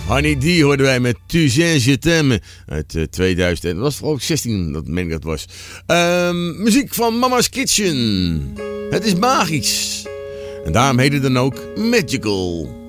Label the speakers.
Speaker 1: Honey D hoorden wij met Tu sais je t'aime uit 2000. Dat was ook 16, dat meen ik dat was. Muziek van Mama's Kitchen. Het is magisch. En daarom heet het dan ook Magical.